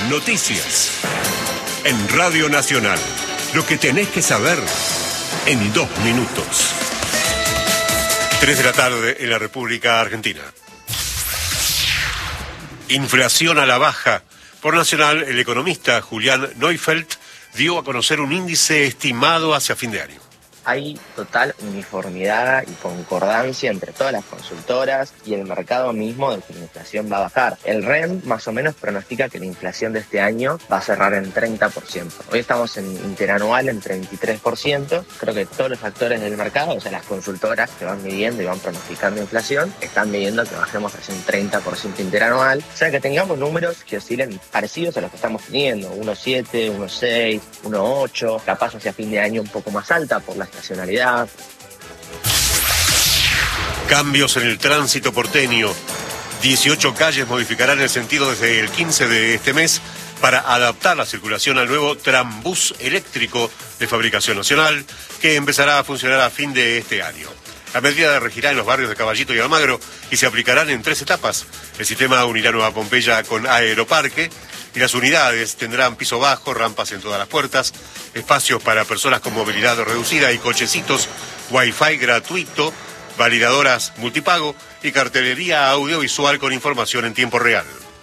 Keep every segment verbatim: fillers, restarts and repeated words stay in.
Noticias. En Radio Nacional, lo que tenés que saber en dos minutos. Tres de la tarde en la República Argentina. Inflación a la baja. Por Nacional, el economista Julián Neufeld dio a conocer un índice estimado hacia fin de año. Hay total uniformidad y concordancia entre todas las consultoras y el mercado mismo de que la inflación va a bajar. El R E M más o menos pronostica que la inflación de este año va a cerrar en treinta por ciento. Hoy estamos en interanual en treinta y tres por ciento. Creo que todos los actores del mercado, o sea, las consultoras que van midiendo y van pronosticando inflación, están midiendo que bajemos hacia un treinta por ciento interanual. O sea, que tengamos números que oscilen parecidos a los que estamos teniendo. uno coma siete, uno coma seis, uno coma ocho, capaz hacia fin de año un poco más alta por las nacionalidad. Cambios en el tránsito porteño. dieciocho calles modificarán el sentido desde el quince de este mes para adaptar la circulación al nuevo trambús eléctrico de fabricación nacional que empezará a funcionar a fin de este año. La medida regirá en los barrios de Caballito y Almagro y se aplicarán en tres etapas. El sistema unirá Nueva Pompeya con Aeroparque y las unidades tendrán piso bajo, rampas en todas las puertas, espacios para personas con movilidad reducida y cochecitos, wifi gratuito, validadoras multipago y cartelería audiovisual con información en tiempo real.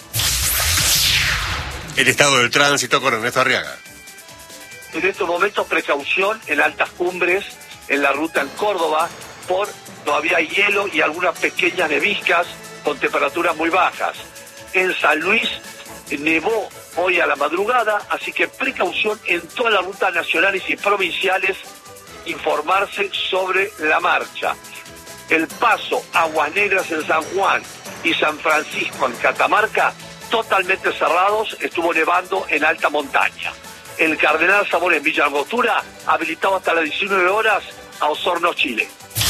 El estado del tránsito con Ernesto Arriaga. En estos momentos precaución en altas cumbres, en la ruta en Córdoba, por todavía hay hielo y algunas pequeñas neviscas con temperaturas muy bajas. En San Luis nevó hoy a la madrugada, así que precaución en todas las rutas nacionales y provinciales, informarse sobre la marcha. El Paso, Aguas Negras en San Juan y San Francisco en Catamarca, totalmente cerrados, estuvo nevando en alta montaña. El Cardenal Zamora en Villa Angostura, habilitado hasta las diecinueve horas a Osorno, Chile.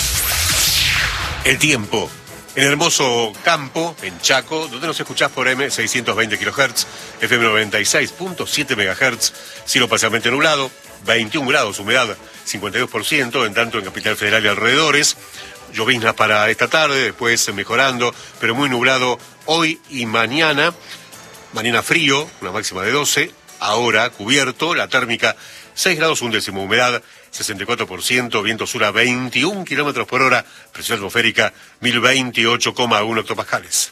El tiempo. En hermoso campo, en Chaco, donde nos escuchás por M seiscientos veinte kilohertz, F M noventa y seis punto siete megahertz, cielo parcialmente nublado, veintiún grados, humedad cincuenta y dos por ciento, en tanto en Capital Federal y alrededores. Lloviznas para esta tarde, después mejorando, pero muy nublado hoy y mañana. Mañana frío, una máxima de doce, ahora cubierto, la térmica seis grados un décimo, humedad sesenta y cuatro por ciento, viento sur a veintiún kilómetros por hora, presión atmosférica mil veintiocho coma uno hectopascales.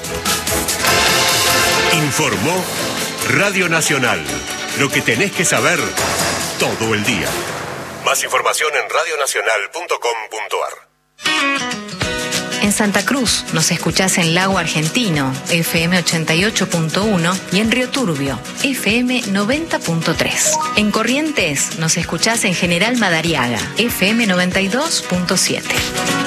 Informó Radio Nacional, lo que tenés que saber todo el día. Más información en radionacional punto com punto ar. En Santa Cruz nos escuchás en Lago Argentino, F M ochenta y ocho punto uno, y en Río Turbio, F M noventa punto tres. En Corrientes nos escuchás en General Madariaga, F M noventa y dos punto siete.